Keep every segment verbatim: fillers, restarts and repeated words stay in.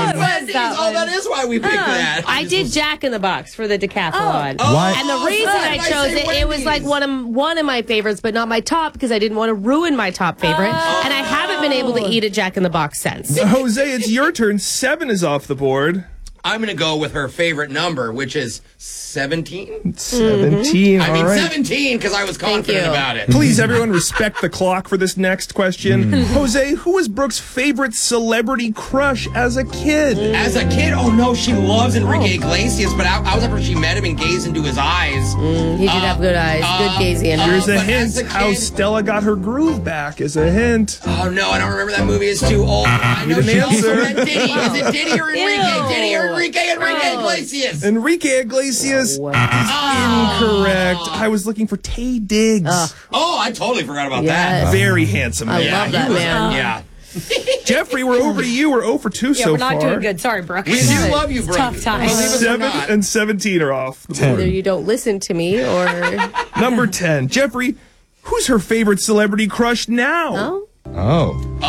Wendy's. that Oh, one. that is why we picked that. I did Jack in the Box for the decathlon. Oh. What? And the reason Why I did I chose say it, it was like Wendy's? one of one of my favorites, but not my top because I didn't want to ruin my top favorite. And I haven't been able to eat a Jack in the Box since. Jose, it's your turn. Seven is off the board. I'm going to go with her favorite number, which is seventeen. seventeen. I All mean, right. seventeen, because I was confident you. about it. Please, everyone, respect the clock for this next question. Jose, who was Brooke's favorite celebrity crush as a kid? As a kid, oh no, she loves Enrique Iglesias, but I, I was after she met him and gazed into his eyes. He did have good eyes, good gazing. uh, Here's a but hint as a how kid- Stella got her groove back is a hint. Oh no, I don't remember that movie. It's too old. I know Need an she also answer. met Diddy. Is it Diddy or Enrique? Ew. Diddy or Enrique? Enrique Oh. Iglesias. Enrique Iglesias is incorrect. I was looking for Tay Diggs. Oh, I totally forgot about Yes. Very handsome I man. love that he was- man. Yeah. Jeffrey, we're over to you. We're zero for two Yeah, so we're not far. doing good. Sorry, Brooke. We do love you, bro. tough times. Believe us or Seven not. and seventeen are off. the Either board. you don't listen to me or Number ten. Jeffrey, who's her favorite celebrity crush now? no. Oh.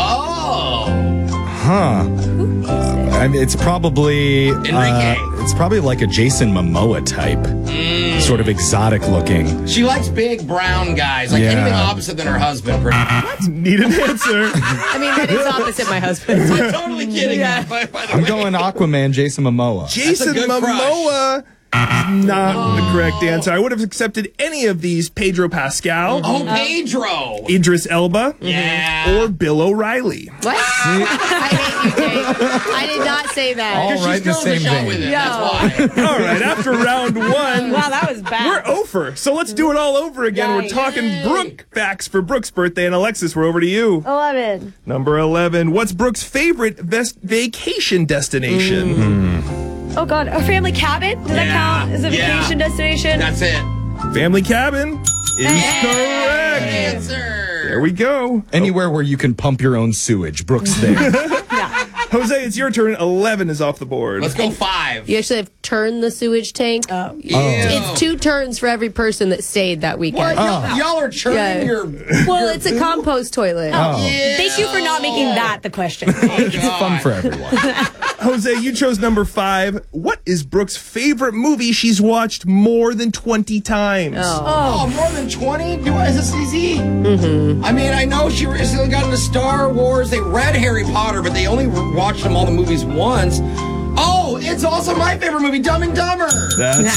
Oh. Huh. I mean, it's probably Enrique. uh, it's probably like a Jason Momoa type, sort of exotic looking. She likes big brown guys, like Yeah. anything opposite than her husband. Pretty Need an answer. I mean, that is opposite my husband. I'm totally kidding. By, by the I'm way. going Aquaman, Jason Momoa. Jason good crush. Momoa is not the correct answer. I would have accepted any of these. Pedro Pascal, Oh, Pedro. Idris Elba, Yeah. or Bill O'Reilly. What? I hate you, Jake. I did not say that. All She's right, in the still in same the show vein. with it. Yeah. That's why. All right, after round one, Wow, that was bad. we're over. So let's do it all over again. We're Yay. talking Brooke facts for Brooke's birthday. And Alexis, we're over to you. eleven. Number eleven. What's Brooke's favorite best vacation destination? Oh, God. A family cabin? Does that Yeah. count as a Yeah. vacation destination? That's it. Family cabin is correct. Answer. There we go. Anywhere where you can pump your own sewage, Brooke's there. Jose, it's your turn. eleven is off the board. Let's go five. You actually have turned the sewage tank. Oh. Ew. It's two turns for every person that stayed that What? weekend. Y'all, y'all are churning Yeah. your. Well, it's a compost toilet. Oh. Yeah. Thank you for not making that the question. It's fun for everyone. Jose, you chose number five. What is Brooke's favorite movie she's watched more than twenty times? Oh, more than twenty? Do I, is this easy? Mm-hmm. I mean, I know she recently got into Star Wars. They read Harry Potter, but they only watched them all the movies once. Oh, it's also my favorite movie, Dumb and Dumber. That's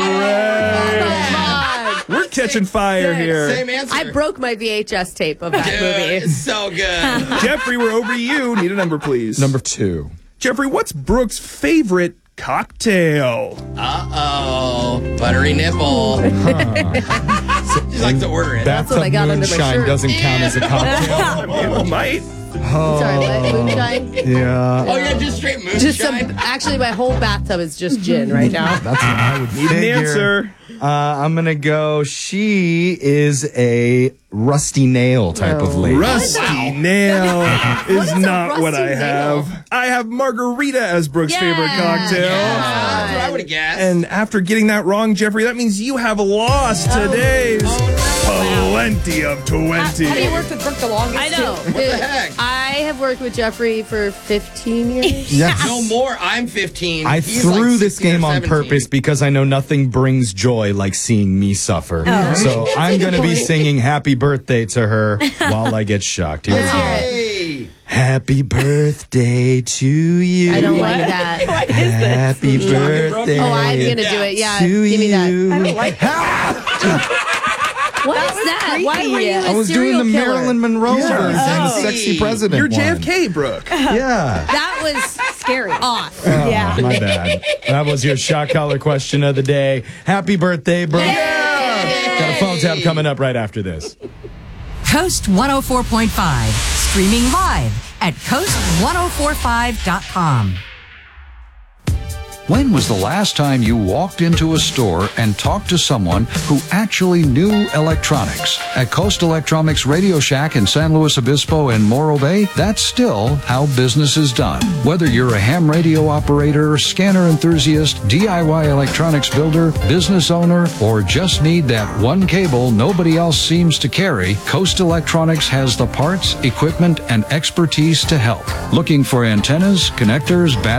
correct. We're catching fire here. Same answer. I broke my V H S tape of that Dude, movie. it's so good. Jeffrey, we're over to you. Need a number, please. Number two. Jeffrey, what's Brooke's favorite cocktail? Uh-oh. Buttery nipple. She likes to order it. Bathtub what I got under my moonshine shirt. doesn't count as a cocktail. It might. Sorry, what? Moonshine? Yeah. Oh, yeah, just straight moonshine. Just some, actually, my whole bathtub is just gin right now. That's what I would Need an figure. answer. Uh, I'm going to go, she is a rusty nail type of lady. Rusty nail is, is a not what rusty I have. nail? I have margarita as Brooke's Yeah. favorite cocktail. That's what I would have guessed. And after getting that wrong, Jeffrey, that means you have lost today's plenty of twenty. Have you worked with Brooke the longest? I know. What the heck? I have worked with Jeffrey for fifteen years. Yes. No more. I'm fifteen. I He's threw like this sixteen or game on seventeen. purpose because I know nothing brings joy like seeing me suffer. Oh. So I'm going to be singing happy birthday to her while I get shocked. Here we go. Hey. Happy birthday to you. I don't like that. What is this? Happy birthday. Oh, I'm going to do it. Yeah, to give me that. you. I don't like What is that? Why were you I a was doing serial the killer? Marilyn Monroe Yeah. version, the Oh. sexy president You're one. J F K, Brooke. Yeah. That was Scary. off. Yeah. My bad. That was your shot collar question of the day. Happy birthday, Brooke. Got a phone tap coming up right after this. Coast one oh four point five, streaming live at coast ten forty-five dot com. When was the last time you walked into a store and talked to someone who actually knew electronics? At Coast Electronics Radio Shack in San Luis Obispo and Morro Bay, that's still how business is done. Whether you're a ham radio operator, scanner enthusiast, D I Y electronics builder, business owner, or just need that one cable nobody else seems to carry, Coast Electronics has the parts, equipment, and expertise to help. Looking for antennas, connectors, batteries,